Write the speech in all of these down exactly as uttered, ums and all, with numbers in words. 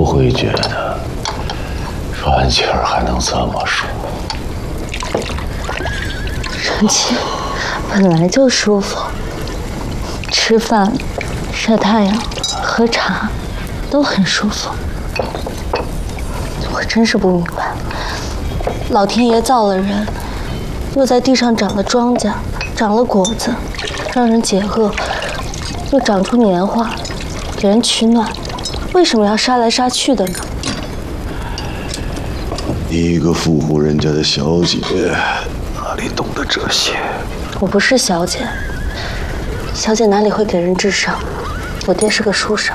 会觉得喘气儿还能这么舒服。 喘气本来就舒服，吃饭、晒太阳、喝茶都很舒服。我真是不明白，老天爷造了人，又在地上长了庄稼，长了果子，让人解饿，又长出年华，给人取暖，为什么要杀来杀去的呢？ 你一个富户人家的小姐，哪里懂得这些？ 我不是小姐，小姐哪里会给人治伤？我爹是个书生。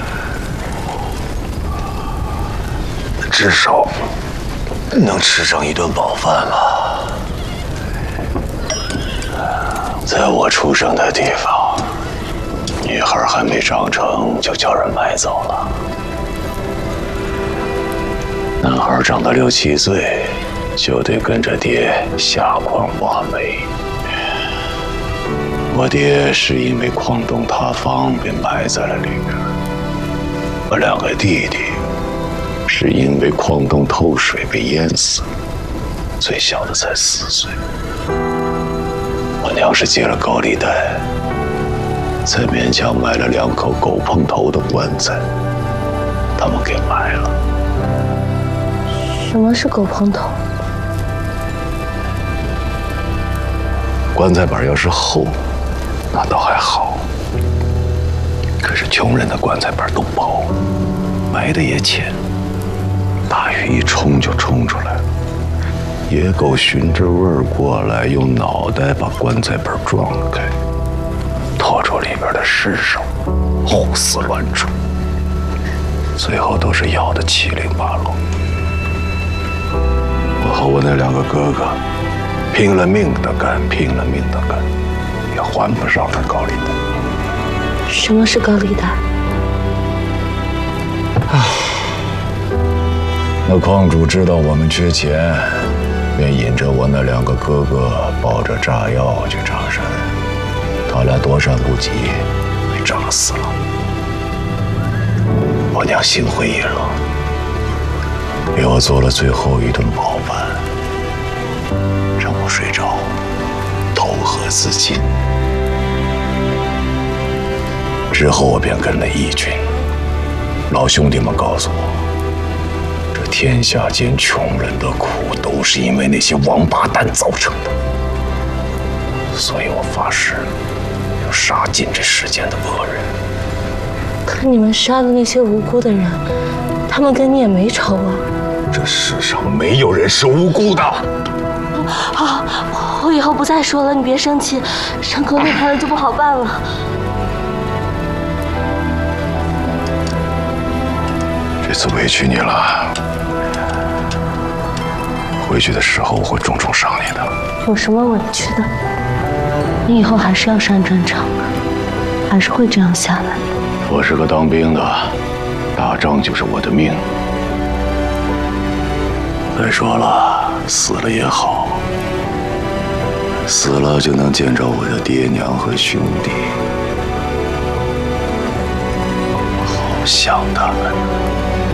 至少能吃上一顿饱饭吧。在我出生的地方，女孩还没长成就叫人买走了，男孩长到六七岁就得跟着爹下矿挖煤。我爹是因为矿洞塌方被埋在了里边，我两个弟弟是因为矿洞透水被淹死，最小的才四岁。我娘是借了高利贷，才勉强买了两口狗碰头的棺材，他们给埋了。 什么是狗碰头？ 棺材板要是厚，那倒还好，可是穷人的棺材板都薄，埋的也浅。大雨一冲就冲出来了，野狗循着味儿过来，用脑袋把棺材板撞开，拖出里边的尸首，胡思乱追，最后都是咬得七零八落。我和我那两个哥哥拼了命的干，拼了命的干，也还不上那高利贷。 什么是高利贷？ 唉。那矿主知道我们缺钱，便引着我那两个哥哥抱着炸药去茶山。他俩躲闪不及，被炸死了。我娘心灰意冷，给我做了最后一顿饱饭，让我睡着，投河自尽。之后我便跟了义军，老兄弟们告诉我，天下间穷人的苦都是因为那些王八蛋造成的，所以我发誓要杀尽这世间的恶人。 可你们杀的那些无辜的人，他们跟你也没仇啊。 这世上没有人是无辜的。 好，我以后不再说了，你别生气，上高利贷了就不好办了。 这次委屈你了。回去的时候我会重重赏你的。 有什么委屈的？你以后还是要上战场，还是会这样下来。 我是个当兵的，打仗就是我的命。再说了，死了也好，死了就能见着我的爹娘和兄弟，好想他们。